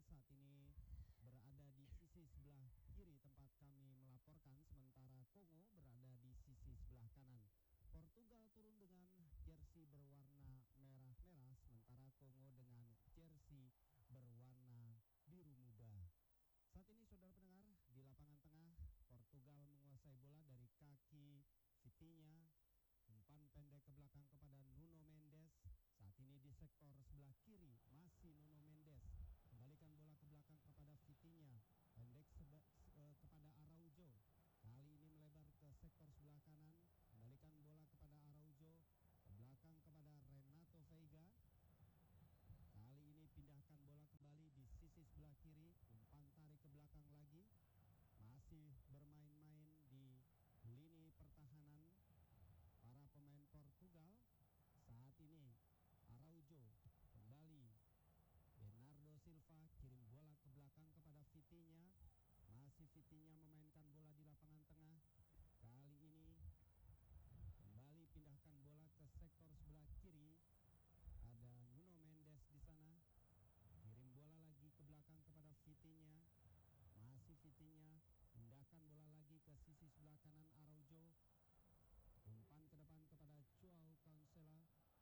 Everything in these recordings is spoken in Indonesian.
saat ini berada di sisi sebelah kiri tempat kami melaporkan, sementara Kongo berada di sisi sebelah kanan. Portugal turun dengan jersey berwarna merah-merah, sementara Kongo dengan jersey berwarna biru muda. Saat ini saudara pendengar, di lapangan tengah Portugal menguasai bola dari kaki Vitinha, umpan pendek ke belakang kepada Nuno Mendes. Saat ini di sektor sebelah kiri masih Nuno Mendes, kembalikan bola ke belakang kepada Vitinha, pendek kepada Araujo. Kali ini melebar ke sektor sebelah kanan, kembalikan bola kepada Araujo, ke belakang kepada Renato Veiga. Kali ini pindahkan bola kembali di sisi sebelah kiri, umpan tarik ke belakang lagi. Masih bermain-main di lini pertahanan para pemain Portugal. Saat ini Araujo kembali, Bernardo Silva kirim bola ke belakang kepada Vitinha. Masih Vitinha memainkan bola di lapangan tengah. Kali ini kembali pindahkan bola ke sektor sebelah kiri. Ada Nuno Mendes di sana. Kirim bola lagi ke belakang kepada Vitinha. Masih Vitinha, pindahkan bola lagi ke sisi sebelah kanan Araujo. Umpan ke depan kepada Joao Cancelo.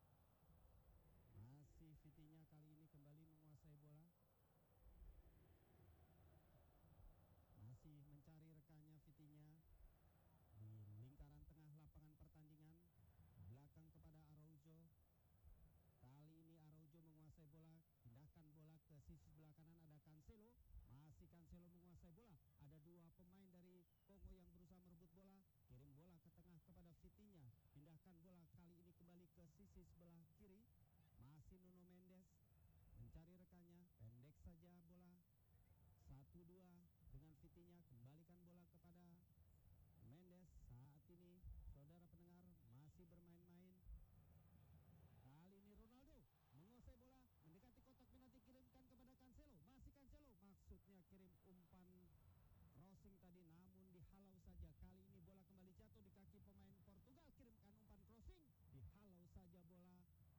Masih Vitinha kali ini kembali menguasai bola. Masih mencari rekannya Vitinha di lingkaran tengah lapangan pertandingan. Belakang kepada Araujo. Kali ini Araujo menguasai bola, pindahkan bola ke sisi sebelah kanan, ada Cancelo. Masih Cancelo menguasai bola. Ada dua pemain dari Kongo yang berusaha merebut bola. Kirim bola ke tengah kepada Vitinha. Pindahkan bola kali ini kembali ke sisi sebelah kiri. Masih Nuno Mendes mencari rekannya, pendek saja bola. 1-2 dengan Vitinha, kembalikan bola kepada Mendes. Saat ini saudara pendengar masih bermain-main. Kali ini Ronaldo menguasai bola, mendekati kotak penalti, kirimkan kepada Cancelo. Masih Cancelo, maksudnya kirim umpan crossing tadi, namun dihalau saja. Kali ini bola kembali jatuh di kaki pemain Portugal, kirimkan umpan crossing, dihalau saja bola.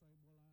bola